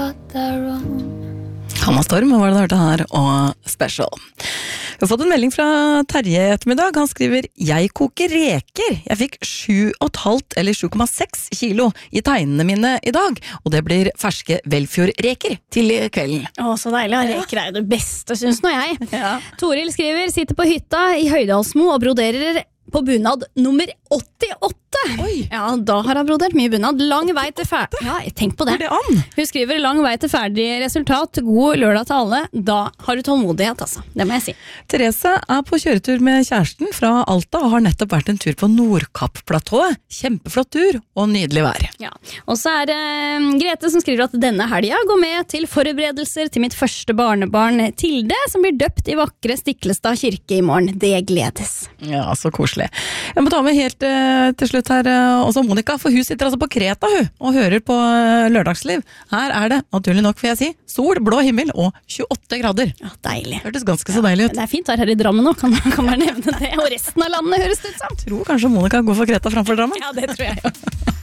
Hanna Storm var det du hørte her, og Special. Vi har fått en melding fra Terje i ettermiddag. Han skriver: Jeg koker reker. Jeg fikk 7,5 eller 7,6 kilo i tegnene mine i dag, og det blir ferske Velfjord-reker til kvelden. Å, så deilig. Reker er jo det beste, synes nå jeg. Ja. Toril skriver: sitter på hytta i Høydalsmo og broderer på bunad nummer 88. Oi. Ja, da har han brodert mye bunad. Lang vei til ferdig. Ja, tenk på det. Går det an? Hun skriver: lang vei til ferdig resultat. God lørdag til alle. Da har du tålmodighet, altså. Det må jeg si. Therese er på kjøretur med kjæresten fra Alta og har nettopp vært en tur på Nordkapp-platået. Kjempeflott tur og nydelig vær. Ja. Og så er det Grete som skriver at denne helga går med til forberedelser til mitt første barnebarn Tilde, som blir døpt i vakre Stiklestad kirke i morgen. Det gledes. Ja, så koselig. Jeg må ta med helt til slutt her også Monica, for hun sitter altså på Kreta og hører på lørdagsliv. Her er det, naturlig nok vil jeg si, sol, blå himmel og 28 grader. Ja, deilig. Hørtes ganske så deilig ut. Det er fint her i Drammen nå, kan man nevne det. Og resten av landet høres det ut som. Jeg tror kanskje Monica går for Kreta framfor Drammen. Ja, det tror jeg.